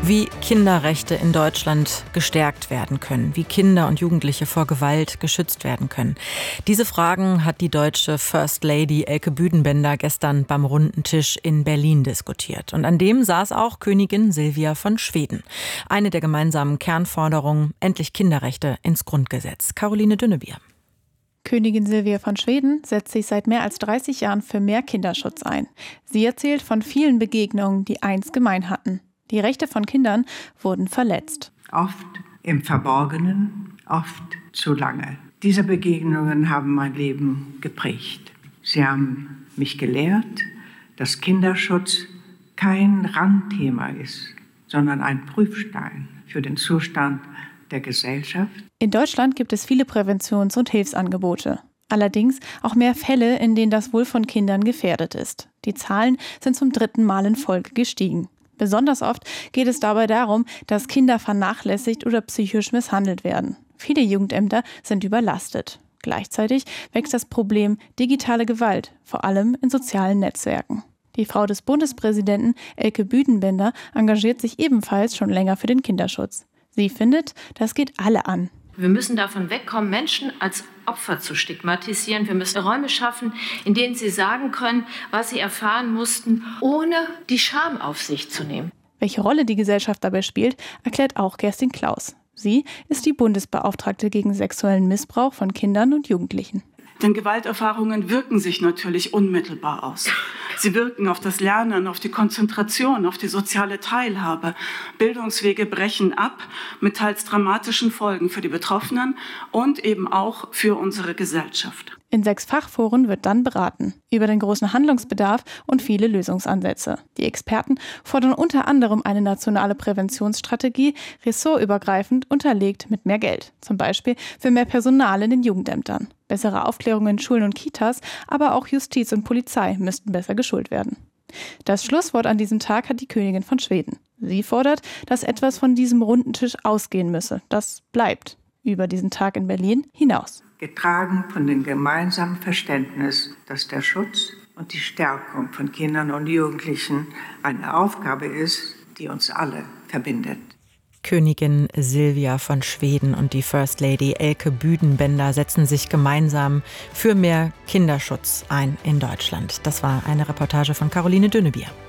Wie Kinderrechte in Deutschland gestärkt werden können, wie Kinder und Jugendliche vor Gewalt geschützt werden können. Diese Fragen hat die deutsche First Lady Elke Büdenbender gestern beim runden Tisch in Berlin diskutiert. Und an dem saß auch Königin Silvia von Schweden. Eine der gemeinsamen Kernforderungen, endlich Kinderrechte ins Grundgesetz. Caroline Dünnebier. Königin Silvia von Schweden setzt sich seit mehr als 30 Jahren für mehr Kinderschutz ein. Sie erzählt von vielen Begegnungen, die eins gemein hatten. Die Rechte von Kindern wurden verletzt. Oft im Verborgenen, oft zu lange. Diese Begegnungen haben mein Leben geprägt. Sie haben mich gelehrt, dass Kinderschutz kein Randthema ist, sondern ein Prüfstein für den Zustand der Gesellschaft. In Deutschland gibt es viele Präventions- und Hilfsangebote. Allerdings auch mehr Fälle, in denen das Wohl von Kindern gefährdet ist. Die Zahlen sind zum 3. Mal in Folge gestiegen. Besonders oft geht es dabei darum, dass Kinder vernachlässigt oder psychisch misshandelt werden. Viele Jugendämter sind überlastet. Gleichzeitig wächst das Problem digitale Gewalt, vor allem in sozialen Netzwerken. Die Frau des Bundespräsidenten, Elke Büdenbender, engagiert sich ebenfalls schon länger für den Kinderschutz. Sie findet, das geht alle an. Wir müssen davon wegkommen, Menschen als Opfer zu stigmatisieren. Wir müssen Räume schaffen, in denen sie sagen können, was sie erfahren mussten, ohne die Scham auf sich zu nehmen. Welche Rolle die Gesellschaft dabei spielt, erklärt auch Kerstin Klaus. Sie ist die Bundesbeauftragte gegen sexuellen Missbrauch von Kindern und Jugendlichen. Denn Gewalterfahrungen wirken sich natürlich unmittelbar aus. Sie wirken auf das Lernen, auf die Konzentration, auf die soziale Teilhabe. Bildungswege brechen ab mit teils dramatischen Folgen für die Betroffenen und eben auch für unsere Gesellschaft. In 6 Fachforen wird dann beraten über den großen Handlungsbedarf und viele Lösungsansätze. Die Experten fordern unter anderem eine nationale Präventionsstrategie, ressortübergreifend unterlegt mit mehr Geld. Zum Beispiel für mehr Personal in den Jugendämtern. Bessere Aufklärung in Schulen und Kitas, aber auch Justiz und Polizei müssten besser geschult werden. Das Schlusswort an diesem Tag hat die Königin von Schweden. Sie fordert, dass etwas von diesem runden Tisch ausgehen müsse. Das bleibt über diesen Tag in Berlin hinaus. Getragen von dem gemeinsamen Verständnis, dass der Schutz und die Stärkung von Kindern und Jugendlichen eine Aufgabe ist, die uns alle verbindet. Königin Silvia von Schweden und die First Lady Elke Büdenbender setzen sich gemeinsam für mehr Kinderschutz ein in Deutschland. Das war eine Reportage von Caroline Dünnebier.